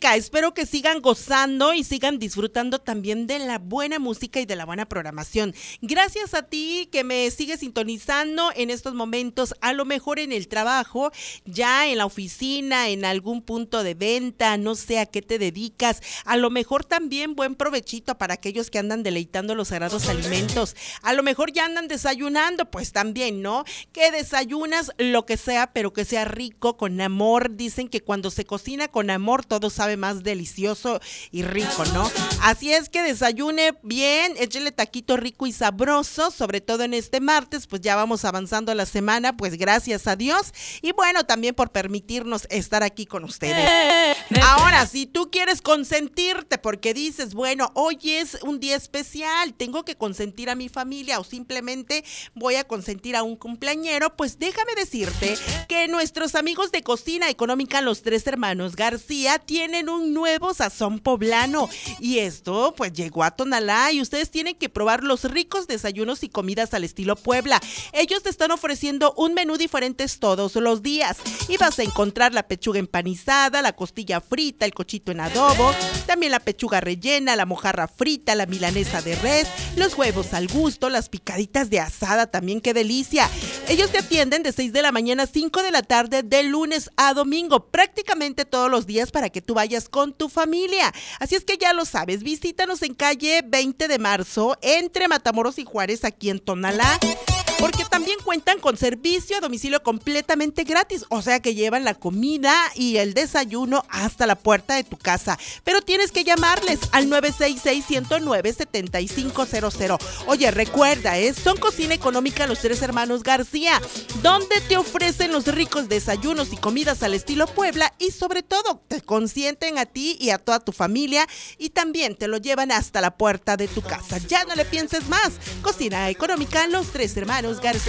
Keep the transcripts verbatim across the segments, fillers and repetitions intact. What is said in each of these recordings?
música. Espero que sigan gozando y sigan disfrutando también de la buena música y de la buena programación. Gracias a ti que me sigues sintonizando en estos momentos, a lo mejor en el trabajo, ya en la oficina, en algún punto de venta, no sé a qué te dedicas. A lo mejor también buen provechito para aquellos que andan deleitando los sagrados alimentos. A lo mejor ya andan desayunando, pues también, ¿no? Que desayunas lo que sea, pero que sea rico, con amor. Dicen que cuando se cocina con amor todo sabe más delicioso y rico, ¿no? Así es que desayune bien, échele taquito rico y sabroso, sobre todo en este martes, pues ya vamos avanzando la semana, pues gracias a Dios. Y bueno, también por permitirnos estar aquí con ustedes. Ahora, si tú quieres consentirte porque dices, bueno, hoy es un día especial, tengo que consentir a mi familia o simplemente voy a consentir a un cumpleañero, pues déjame decirte que nuestros amigos de Cocina Económica Los Tres Hermanos García tienen un nuevo sazón poblano y esto pues llegó a Tonalá y ustedes tienen que probar los ricos desayunos y comidas al estilo Puebla. Ellos te están ofreciendo un menú diferente todos los días y vas a encontrar la pechuga empanizada, la costilla frita, el cochito en adobo, también la pechuga rellena, la mojarra frita, la milanesa de res, los huevos al gusto, las picaditas de asada, también qué delicia. Ellos te atienden de seis de la mañana a cinco de la tarde de lunes a domingo, prácticamente todos los días para que tú vayas con tu familia. Así es que ya lo sabes, visítanos en calle veinte de marzo, entre Matamoros y Juárez, aquí en Tonalá, porque también cuentan con servicio a domicilio completamente gratis, o sea que llevan la comida y el desayuno hasta la puerta de tu casa, pero tienes que llamarles al nueve seis seis, uno cero nueve, siete cinco cero cero. Oye, recuerda, ¿eh? Son Cocina Económica Los Tres Hermanos García, donde te ofrecen los ricos desayunos y comidas al estilo Puebla y sobre todo te consienten a ti y a toda tu familia y también te lo llevan hasta la puerta de tu casa. Ya no le pienses más, Cocina Económica Los Tres Hermanos García.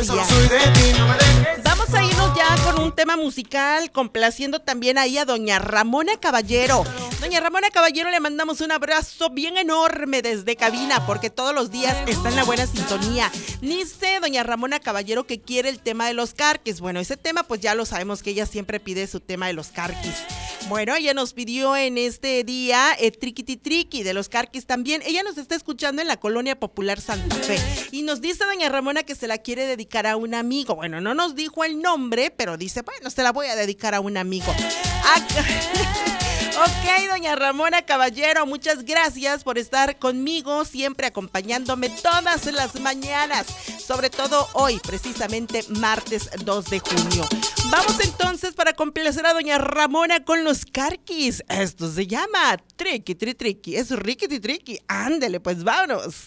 Vamos a irnos ya con un tema musical, complaciendo también ahí a doña Ramona Caballero. Doña Ramona Caballero, le mandamos un abrazo bien enorme desde cabina, porque todos los días está en la buena sintonía. Dice doña Ramona Caballero que quiere el tema de los carquis. Bueno, ese tema pues ya lo sabemos que ella siempre pide su tema de los carquis. Bueno, ella nos pidió en este día eh, Triquiti Triqui de los carquis también. Ella nos está escuchando en la Colonia Popular Santa Fe y nos dice doña Ramona que se la quiere dedicar a un amigo. Bueno, no nos dijo el nombre, pero dice, bueno, se la voy a dedicar a un amigo. Ok, doña Ramona Caballero, muchas gracias por estar conmigo, siempre acompañándome todas las mañanas, sobre todo hoy, precisamente martes dos de junio. Vamos entonces para complacer a doña Ramona con los carquis. Esto se llama Triqui Tri Triqui, es riquiti triqui. Ándele, pues vámonos.